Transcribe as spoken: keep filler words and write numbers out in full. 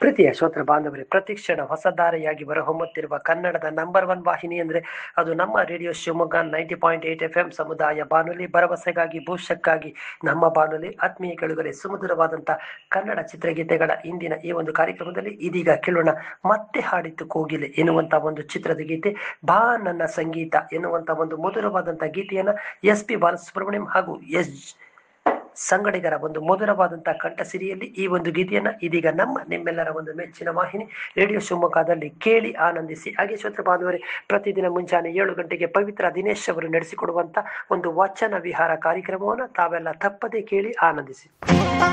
ಪ್ರೀತಿಯ ಶ್ರೋತೃ ಬಾಂಧವರೇ, ಪ್ರತಿಕ್ಷಣ ಹೊಸ ಧಾರೆಯಾಗಿ ಹೊಮ್ಮುತ್ತಿರುವ ಕನ್ನಡದ ನಂಬರ್ ಒನ್ ವಾಹಿನಿ ಅಂದರೆ ಅದು ನಮ್ಮ radio Shivamogga ninety point eight F M ಸಮುದಾಯ ಬಾನುಲಿ, ಭರವಸೆಗಾಗಿ ಭವಿಷ್ಯಕ್ಕಾಗಿ ನಮ್ಮ ಬಾನುಲಿ. ಆತ್ಮೀಯ ಕೆಳಗರೆ, ಸುಮಧುರವಾದಂತಹ ಕನ್ನಡ ಚಿತ್ರಗೀತೆಗಳ ಇಂದಿನ ಈ ಒಂದು ಕಾರ್ಯಕ್ರಮದಲ್ಲಿ ಇದೀಗ ಕೇಳೋಣ ಮತ್ತೆ ಹಾಡಿತು ಕೋಗಿಲೆ ಎನ್ನುವಂತ ಒಂದು ಚಿತ್ರದ ಗೀತೆ, ಬಾ ನನ್ನ ಸಂಗೀತ ಎನ್ನುವಂತ ಒಂದು ಮಧುರವಾದಂತಹ ಗೀತೆಯನ್ನ ಎಸ್ ಪಿ ಬಾಲಸುಬ್ರಹ್ಮಣ್ಯಂ ಹಾಗೂ ಎಸ್ ಸಂಗಡಿಗರ ಒಂದು ಮಧುರವಾದಂತಹ ಕಂಠಸಿರಿಯಲ್ಲಿ ಈ ಒಂದು ಗೀತೆಯನ್ನ ಇದೀಗ ನಮ್ಮ ನಿಮ್ಮೆಲ್ಲರ ಒಂದು ಮೆಚ್ಚಿನ ವಾಹಿನಿ ರೇಡಿಯೋ ಶಿವಮೊಗ್ಗದಲ್ಲಿ ಕೇಳಿ ಆನಂದಿಸಿ. ಹಾಗೆ ಶ್ರೋತೃ ಬಾಂಧವರೇ, ಪ್ರತಿದಿನ ಮುಂಜಾನೆ ಏಳು ಗಂಟೆಗೆ ಪವಿತ್ರ ದಿನೇಶ್ ಅವರು ನಡೆಸಿಕೊಡುವಂತ ಒಂದು ವಚನ ವಿಹಾರ ಕಾರ್ಯಕ್ರಮವನ್ನು ತಾವೆಲ್ಲ ತಪ್ಪದೇ ಕೇಳಿ ಆನಂದಿಸಿ.